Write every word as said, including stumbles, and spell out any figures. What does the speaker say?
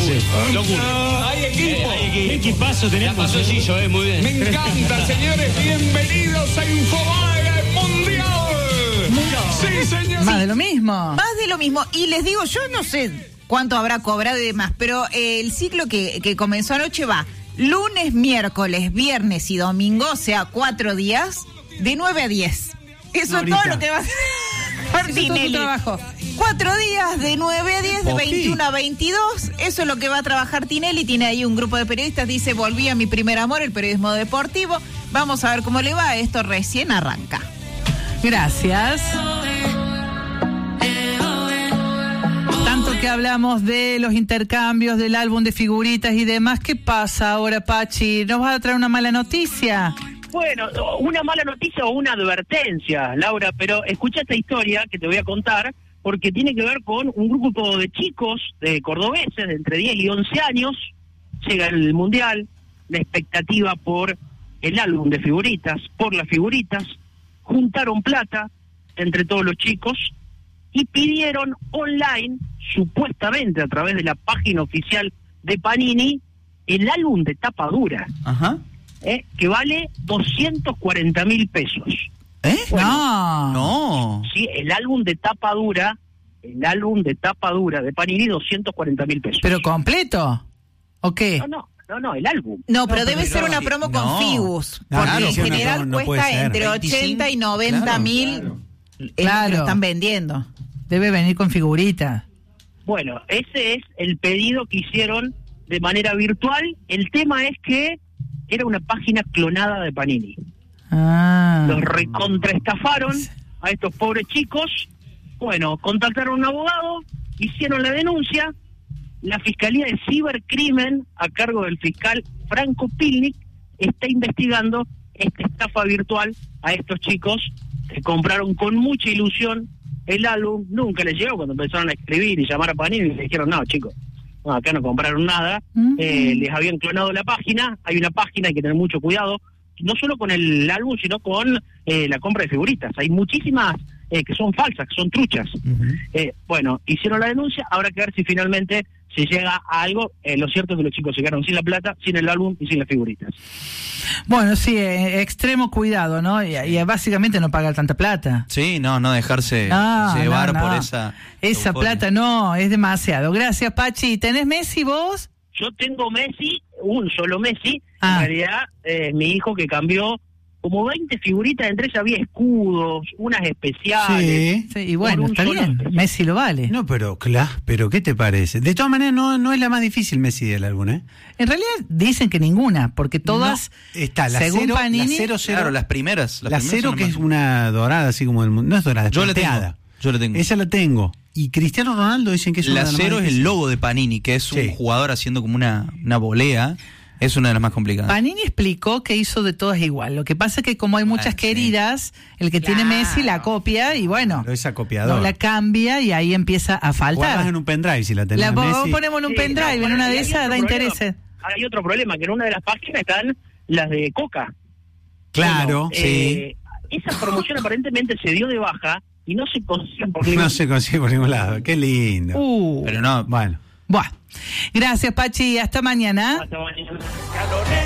Sí. Locura. Hay equipo. Hay equipo. Equipazo tenemos. La pasó Gillo, eh, muy bien. Me encanta, señores. Bienvenidos a Infobae Mundial. Sí, señor. Más de lo mismo. Más de lo mismo. Y les digo, yo no sé cuánto habrá cobrado y demás, pero eh, el ciclo que, que comenzó anoche va lunes, miércoles, viernes y domingo, o sea, cuatro días, de nueve a diez. Eso es todo lo que va a hacer Tinelli. Trabajo. Cuatro días de nueve a diez, de veintiuno a veintidós. Eso es lo que va a trabajar Tinelli. Tiene ahí un grupo de periodistas. Dice, volví a mi primer amor, el periodismo deportivo. Vamos a ver cómo le va. Esto recién arranca. Gracias. Tanto que hablamos de los intercambios, del álbum de figuritas y demás. ¿Qué pasa ahora, Pachi? ¿Nos vas a traer una mala noticia? Bueno, una mala noticia o una advertencia, Laura, pero escucha esta historia que te voy a contar, porque tiene que ver con un grupo de chicos, de cordobeses, de entre diez y once años, llega el Mundial, la expectativa por el álbum de figuritas, por las figuritas, juntaron plata entre todos los chicos y pidieron online, supuestamente a través de la página oficial de Panini, el álbum de tapa dura. Ajá. ¿Eh? Que vale doscientos cuarenta mil pesos. ¿Eh? Bueno, no. No. Sí, el álbum de tapa dura, el álbum de tapa dura de Panini, doscientos cuarenta mil pesos. ¿Pero completo? ¿O qué? No, no, no, no, el álbum. No, pero No, debe pero ser no, una promo no. con Figus. No, Porque claro, en sí, una general promo no puede cuesta ser. entre veinticinco, ochenta y noventa claro, mil. claro. Es lo Claro. que están vendiendo. Debe venir con figuritas. Bueno, ese es el pedido que hicieron de manera virtual. El tema es que era una página clonada de Panini. Ah. Los recontraestafaron a estos pobres chicos. Bueno, contactaron a un abogado, hicieron la denuncia. La Fiscalía de Cibercrimen, a cargo del fiscal Franco Pilnik, está investigando esta estafa virtual a estos chicos que compraron con mucha ilusión el álbum. Nunca les llegó cuando empezaron a escribir y llamar a Panini y les dijeron, no, chicos, no, acá no compraron nada. Uh-huh. Eh, les habían clonado la página. Hay una página, hay que tener mucho cuidado, no solo con el álbum, sino con eh, la compra de figuritas. Hay muchísimas eh, que son falsas, que son truchas. Uh-huh. Eh, bueno, hicieron la denuncia, habrá que ver si finalmente se llega a algo. Eh, lo cierto es que los chicos se quedaron sin la plata, sin el álbum y sin las figuritas. Bueno, sí, eh, extremo cuidado, ¿no? Y, y básicamente no pagar tanta plata. Sí, no, no dejarse No, llevar no, no. por esa... Esa euforia. plata no, es demasiado. Gracias, Pachi. ¿Tenés Messi vos? Yo tengo Messi, un solo Messi. Ah. En realidad, eh, mi hijo que cambió como veinte figuritas, entre ellas había escudos, unas especiales. Sí. Sí, y bueno, Por un está solo bien. peso. Messi lo vale. No, pero claro, pero ¿qué te parece? De todas maneras, no, no es la más difícil Messi del álbum, ¿eh? En realidad dicen que ninguna, porque todas, No, está la según cero, Panini, la cero, cero, Claro, las primeras. Las la primeras cero son que las es más- una dorada, así como el mundo. No es dorada, es Yo la tengo. plateada. Yo la tengo. Esa la tengo. Y Cristiano Ronaldo dicen que es una La de las más cero es el difíciles. logo de Panini, que es un Sí. jugador haciendo como una, una volea. Es una de las más complicadas. Panini explicó que hizo de todas igual. Lo que pasa es que como hay muchas Bueno, sí. queridas, el que tiene Claro. Messi la copia y bueno, Pero esa copiadora. no la cambia y ahí empieza a Guardas faltar. en un pendrive si la tenés La a vos Messi. ponemos en un Sí, pendrive, no, en una y de hay esas otro da problema. intereses. Hay otro problema, que en una de las páginas están las de Coca. Claro, Bueno, eh, esa promoción aparentemente se dio de baja y no se consigue por ningún no se consigue por ningún lado. Qué lindo. Uh, Pero no, Bueno. Buah. Gracias, Pachi. Hasta mañana. Hasta mañana.